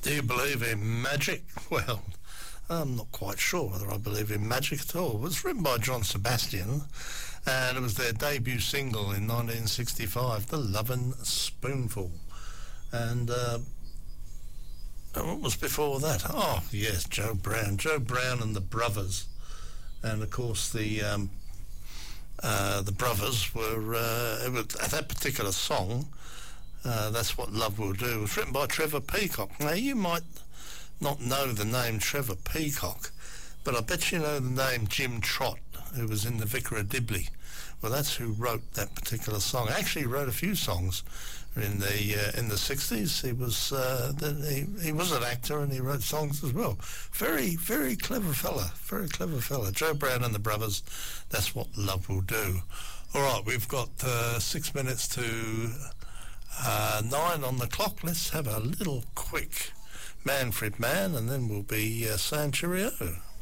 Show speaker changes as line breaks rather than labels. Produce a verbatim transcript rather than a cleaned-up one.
Do you believe in magic? Well, I'm not quite sure whether I believe in magic at all. It was written by John Sebastian, and it was their debut single in nineteen sixty-five, The Lovin' Spoonful. And uh, what was before that? Oh, yes, Joe Brown. Joe Brown and the Brothers. And, of course, the um, uh, the Brothers were, uh, it was, that particular song, uh, That's What Love Will Do, was written by Trevor Peacock. Now, you might not know the name Trevor Peacock, but I bet you know the name Jim Trott, who was in The Vicar of Dibley. Well, that's who wrote that particular song. Actually, he wrote a few songs in the uh, in the sixties. He was uh, the, he, he was an actor, and he wrote songs as well. Very, very clever fella. Very clever fella. Joe Brown and the Brothers. That's What Love Will Do. All right, we've got uh, six minutes to uh, nine on the clock. Let's have a little quick Manfred Mann, and then we'll be uh, saying cheerio.